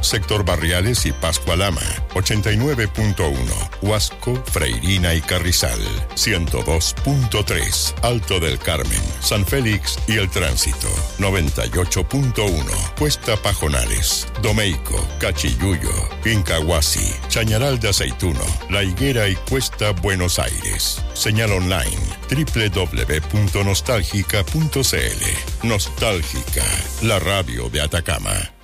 Sector Barriales y Pascualama, 89.1, Huasco, Freirina y Carrizal, 102.3, Alto del Carmen, San Félix y El Tránsito, 98.1, Cuesta Pajonales, Domeico, Cachiyuyo, Incahuasi, Chañaral de Aceituno, La Higuera y Cuesta Buenos Aires. Señal online www.nostalgica.cl. Nostálgica, la radio de Atacama.